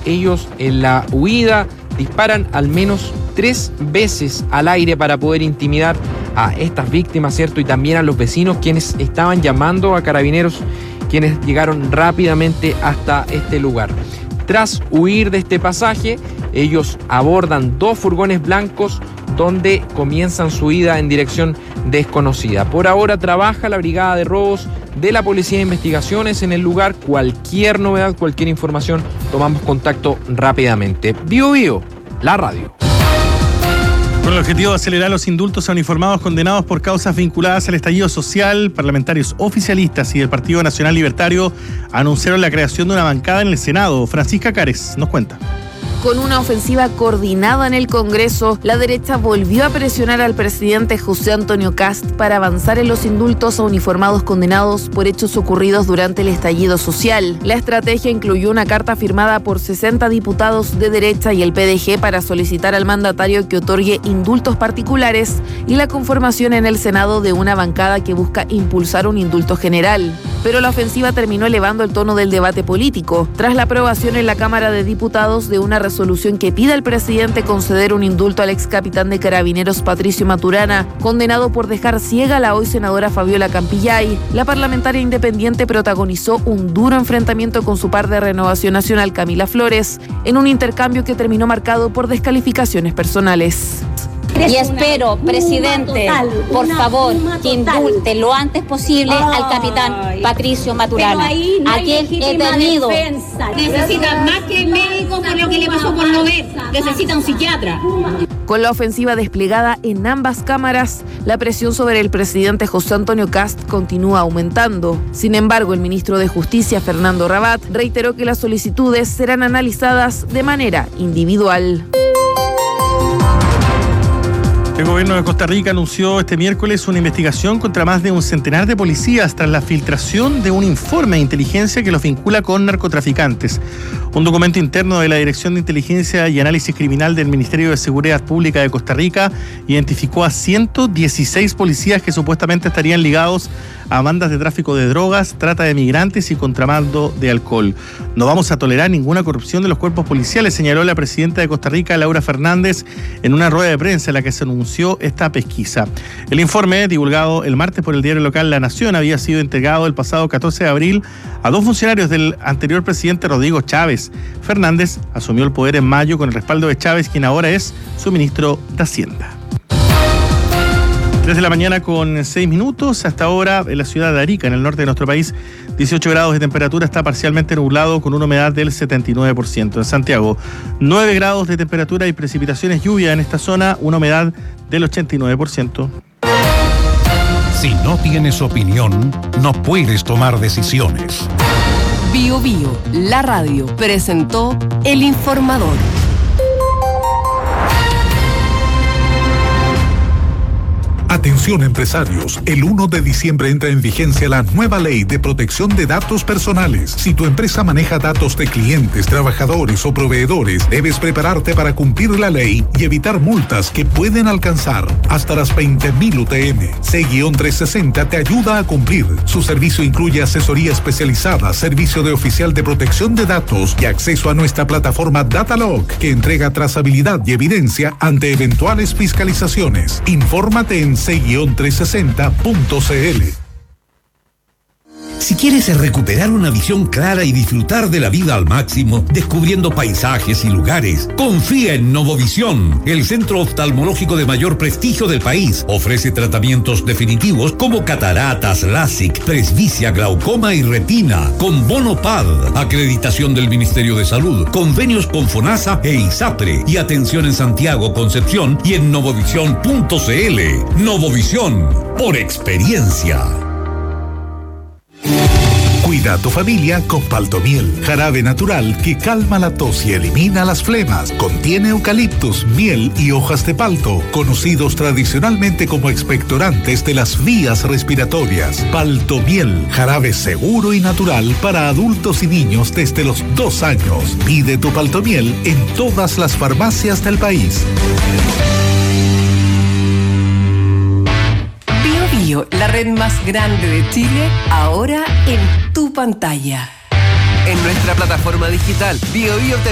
ellos en la huida disparan al menos 3 veces al aire para poder intimidar a estas víctimas, ¿cierto? Y también a los vecinos, quienes estaban llamando a carabineros, quienes llegaron rápidamente hasta este lugar. Tras huir de este pasaje, ellos abordan 2 furgones blancos donde comienzan su huida en dirección desconocida. Por ahora trabaja la Brigada de Robos de la Policía de Investigaciones en el lugar. Cualquier novedad, cualquier información, tomamos contacto rápidamente. Bio Bio, la radio. Con el objetivo de acelerar los indultos a uniformados condenados por causas vinculadas al estallido social, parlamentarios oficialistas y del Partido Nacional Libertario anunciaron la creación de una bancada en el Senado. Francisca Cares nos cuenta. Con una ofensiva coordinada en el Congreso, la derecha volvió a presionar al presidente José Antonio Kast para avanzar en los indultos a uniformados condenados por hechos ocurridos durante el estallido social. La estrategia incluyó una carta firmada por 60 diputados de derecha y el PDG para solicitar al mandatario que otorgue indultos particulares y la conformación en el Senado de una bancada que busca impulsar un indulto general. Pero la ofensiva terminó elevando el tono del debate político, tras la aprobación en la Cámara de Diputados de una resolución que pide al presidente conceder un indulto al ex capitán de Carabineros Patricio Maturana, condenado por dejar ciega a la hoy senadora Fabiola Campillay. La parlamentaria independiente protagonizó un duro enfrentamiento con su par de Renovación Nacional, Camila Flores, en un intercambio que terminó marcado por descalificaciones personales. Y espero, presidente, por favor, que indulte lo antes posible al capitán Patricio Maturana, a quien he tenido. Necesita más que médico por lo que le pasó por no ver, necesita un psiquiatra. Con la ofensiva desplegada en ambas cámaras, la presión sobre el presidente José Antonio Kast continúa aumentando. Sin embargo, el ministro de Justicia, Fernando Rabat, reiteró que las solicitudes serán analizadas de manera individual. El gobierno de Costa Rica anunció este miércoles una investigación contra más de un centenar de policías tras la filtración de un informe de inteligencia que los vincula con narcotraficantes. Un documento interno de la Dirección de Inteligencia y Análisis Criminal del Ministerio de Seguridad Pública de Costa Rica identificó a 116 policías que supuestamente estarían ligados a bandas de tráfico de drogas, trata de migrantes y contrabando de alcohol. No vamos a tolerar ninguna corrupción de los cuerpos policiales, señaló la presidenta de Costa Rica, Laura Fernández, en una rueda de prensa en la que se anunció esta pesquisa. El informe, divulgado el martes por el diario local La Nación, había sido entregado el pasado 14 de abril a 2 funcionarios del anterior presidente Rodrigo Chávez. Fernández asumió el poder en mayo con el respaldo de Chávez, quien ahora es su ministro de Hacienda. 3 de la mañana con 6 minutos. Hasta ahora en la ciudad de Arica, en el norte de nuestro país, 18 grados de temperatura, está parcialmente nublado con una humedad del 79%. En Santiago, 9 grados de temperatura y precipitaciones, lluvia en esta zona, una humedad del 89%. Si no tienes opinión, no puedes tomar decisiones. Bio Bio, la radio, presentó El Informador. Atención empresarios, el 1 de diciembre entra en vigencia la nueva ley de protección de datos personales. Si tu empresa maneja datos de clientes, trabajadores o proveedores, debes prepararte para cumplir la ley y evitar multas que pueden alcanzar hasta las 20.000 UTM. C-360 te ayuda a cumplir. Su servicio incluye asesoría especializada, servicio de oficial de protección de datos y acceso a nuestra plataforma Datalog, que entrega trazabilidad y evidencia ante eventuales fiscalizaciones. Infórmate en c-360.cl. Si quieres recuperar una visión clara y disfrutar de la vida al máximo, descubriendo paisajes y lugares, confía en Novovisión, el centro oftalmológico de mayor prestigio del país. Ofrece tratamientos definitivos como cataratas, LASIK, presbicia, glaucoma y retina, con bono PAD, acreditación del Ministerio de Salud, convenios con FONASA e ISAPRE, y atención en Santiago, Concepción y en novovisión.cl. Novovisión, por experiencia. Cuida a tu familia con Paltomiel, jarabe natural que calma la tos y elimina las flemas. Contiene eucaliptus, miel y hojas de palto, conocidos tradicionalmente como expectorantes de las vías respiratorias. Paltomiel, jarabe seguro y natural para adultos y niños desde los 2 años. Pide tu Paltomiel en todas las farmacias del país. La red más grande de Chile, ahora en tu pantalla. En nuestra plataforma digital Bio Bio